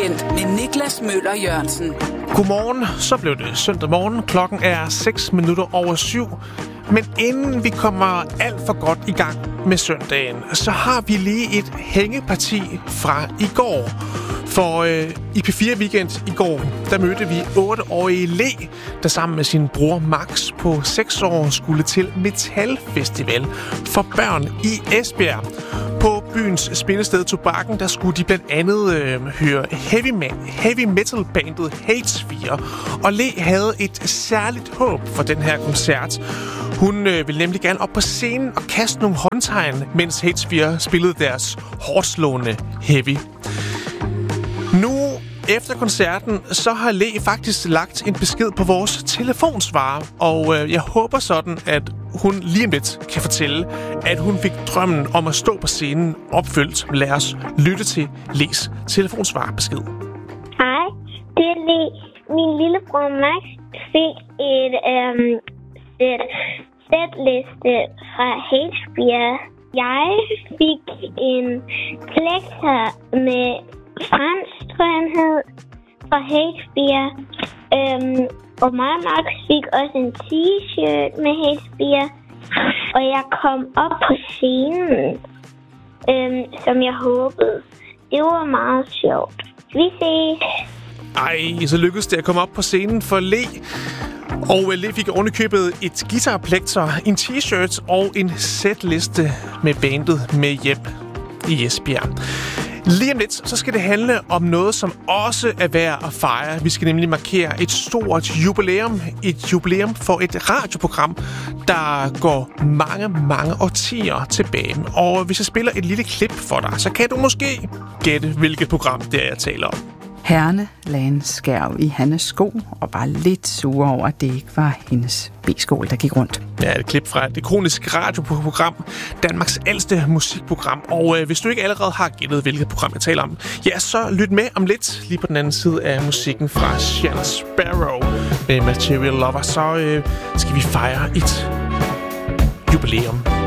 Weekend med Niklas Møller Jørgensen. Godmorgen, så blev det søndag morgen. Klokken er 6:06. Men inden vi kommer alt for godt i gang med søndagen, så har vi lige et hængeparti fra i går. For i P4 Weekend i går, der mødte vi 8-årige Le, der sammen med sin bror Max på 6 år skulle til Metal Festival for børn i Esbjerg. På byens spillested Tobakken, der skulle de blandt andet høre heavy metal bandet Hatesphere. Og Le havde et særligt håb for den her koncert. Hun ville nemlig gerne op på scenen og kaste nogle håndtegn, mens Hatesphere spillede deres hårdslående heavy. Nu, efter koncerten, så har Le faktisk lagt en besked på vores telefonsvarer, og jeg håber sådan, at hun lige om lidt kan fortælle, at hun fik drømmen om at stå på scenen opfyldt. Lad os lytte til Le's telefonsvarebesked. Hej, det er Le. Min lillebror Max fik et sætliste fra Hatesphere. Jeg fik en plekter med fransk, tror jeg, han hed, fra Hatesphere. Og mig og Max fik også en t-shirt med Hatesphere. Og jeg kom op på scenen, som jeg håbede. Det var meget sjovt. Vi ses. Ej, så lykkedes det at komme op på scenen for Le. Og Le fik ovenikøbet et guitarplekter, en t-shirt og en setliste med bandet med hjem i Esbjerg. Lige om lidt, så skal det handle om noget, som også er værd at fejre. Vi skal nemlig markere et stort jubilæum. Et jubilæum for et radioprogram, der går mange årtier tilbage. Og hvis jeg spiller et lille klip for dig, så kan du måske gætte, hvilket program det er, jeg taler om. Herrene lagde en skærv i Hannes sko og var lidt sure over, at det ikke var hendes B-skål, der gik rundt. Ja, et klip fra det kroniske radioprogram, Danmarks ældste musikprogram. Og hvis du ikke allerede har gættet, hvilket program jeg taler om, ja, så lyt med om lidt, lige på den anden side af musikken fra Shannon Sparrow med Material Lover. Så skal vi fejre et jubilæum.